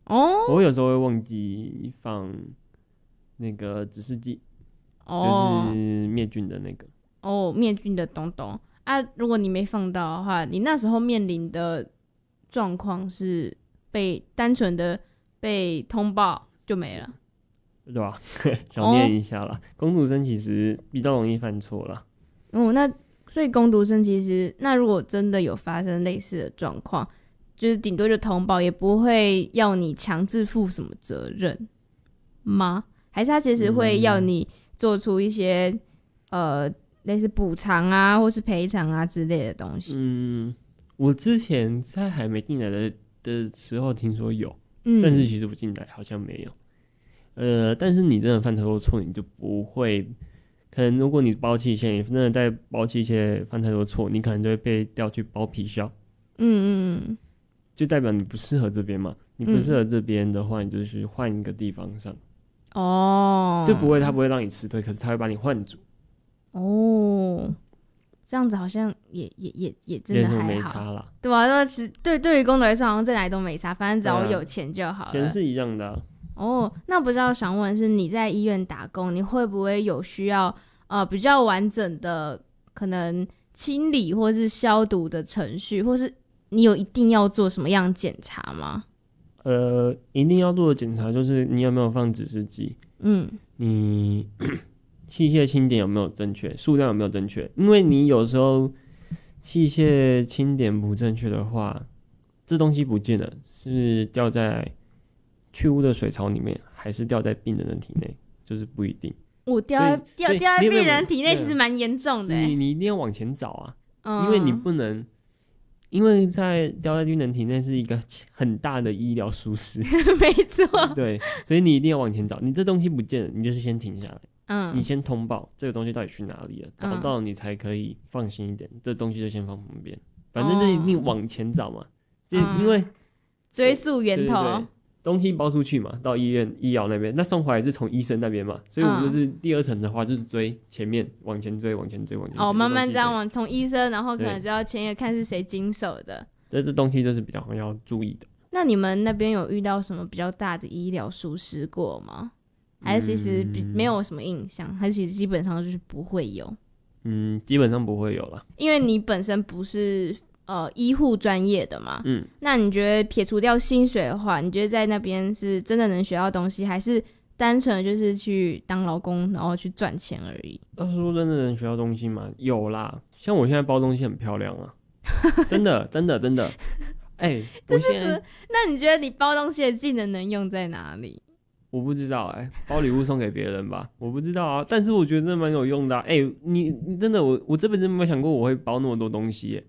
我会有时候会忘记放那个指示剂，就是灭菌的那个。 灭菌的东东啊。如果你没放到的话，你那时候面临的状况是单纯的被通报就没了， 对吧？小念一下啦。工读生其实比较容易犯错啦。 那所以工读生其实，那如果真的有发生类似的状况，就是顶多就通报，也不会要你强制负什么责任吗？还是他其实会要你做出一些类似补偿啊，或是赔偿啊之类的东西？ 我之前在还没进来的时候听说有，但是其实我进来好像没有。但是你真的犯太多错，你就不会。可能如果你包器械，你真的在包器械犯太多错，你可能就会被调去包皮销。就代表你不适合这边嘛。你不适合这边的话，你就去换一个地方上。就他不会让你辞退，可是他会把你换组。 这样子好像也真的还好， 没差啦。 对啊，其实对于工作来说，好像在哪里都没差，反正只要有钱就好了。 钱是一样的那不知道想问的是，你在医院打工，你会不会有需要比较完整的可能清理或是消毒的程序，或是你有一定要做什么样的检查吗？ 一定要做的检查就是你有没有放指示剂，你器械清点有没有正确，数量有没有正确。因为你有时候器械清点不正确的话，这东西不见了，是掉在去污的水槽里面，还是掉在病人的体内，就是不一定。 掉在病人体内其实蛮严重的。 你一定要往前找啊，因为你不能，因为掉在病人体内是一个很大的医疗疏失。 没错。 对，所以你一定要往前找。你这东西不见了，你就是先停下来，你先通报这个东西到底去哪里了，找到你才可以放心一点。这东西就先放旁边，反正就一定往前找嘛，因为追溯源头。 对，东西包出去嘛，到医院医疗那边，那送回来是从医生那边嘛，所以我们就是第二层的话，就是追前面，往前追，往前追，往前追。 慢慢这样从医生，然后可能就要前也看是谁经手的。 这东西就是比较要注意的。 那你们那边有遇到什么比较大的医疗疏失过吗？还是其实没有什么印象？还是其实基本上就是不会有？ 基本上不会有啦， 因为你本身不是医护专业的嘛。那你觉得撇除掉薪水的话，你觉得在那边是真的能学到东西，还是单纯就是去当劳工然后去赚钱而已？ 要说真的能学到东西吗？有啦，像我现在包东西很漂亮啊。真的真的真的。我现在那你觉得你包东西的技能用在哪里？ 我不知道包礼物送给别人吧，我不知道啊，但是我觉得真的蛮有用的你真的我这辈子没有想过我会包那么多东西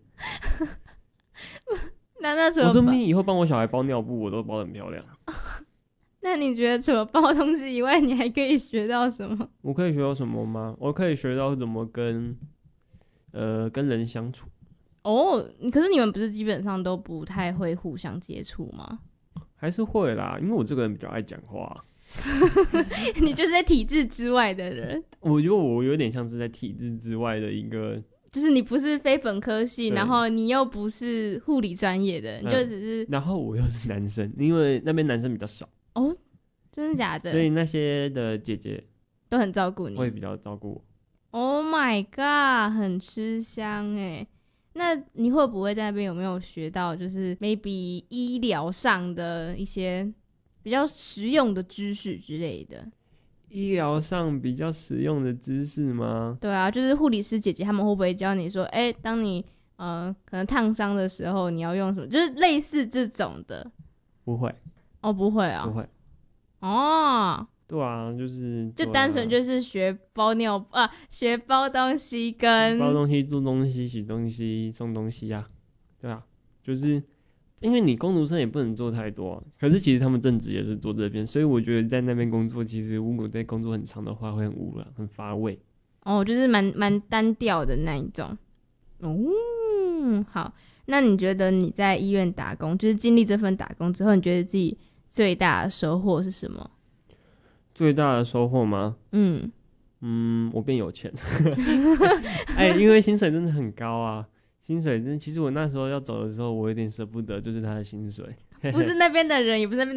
那除了我说不定以后帮我小孩包尿布我都包得很漂亮。 那你觉得除了包东西以外，你还可以学到什么？ 我可以学到什么吗？我可以学到怎么跟人相处。 可是你们不是基本上都不太会互相接触吗？ 还是会啦，因为我这个人比较爱讲话。 你就是在体制之外的人。 我觉得我有点像是在体制之外的一个， 就是你不是非本科系，然后你又不是护理专业的，你就只是然后我又是男生，因为那边男生比较少。 真的假的？ 所以那些的姐姐都很照顾你， 会比较照顾我。 Oh my god， 很吃香那你会不会在那边有没有学到就是 maybe 医疗上的一些比较实用的知识之类的？ 医疗上比较实用的知识吗？ 对啊，就是护理师姐姐他们会不会教你说当你可能烫伤的时候你要用什么，就是类似这种的？ 不会。 不会啊。 不会。对啊， 就单纯就是学包学包东西跟包东西、做东西、洗东西、送东西啊。对啊，就是因为你工读生也不能做太多可是其实他们正职也是做这边，所以我觉得在那边工作，其实如果在工作很长的话会很无聊、很乏味。 就是蛮单调的那一种。好，那你觉得你在医院打工，就是经历这份打工之后，你觉得自己最大的收获是什么？ 最大的收获吗？我变有钱。因为薪水真的很高啊，薪水真的，其实我那时候要走的时候，我有点舍不得，就是他的薪水。 不是那边的人，也不是那边